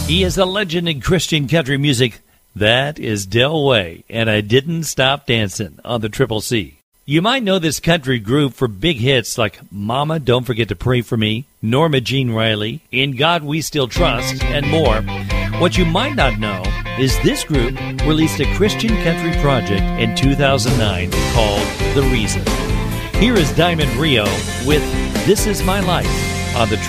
He is a legend in Christian country music. That is Del Way, and I Didn't Stop Dancing on the Triple C. You might know this country group for big hits like Mama, Don't Forget to Pray for Me, Norma Jean Riley, In God We Still Trust, and more. What you might not know is this group released a Christian country project in 2009 called The Reason. Here is Diamond Rio with This Is My Life on the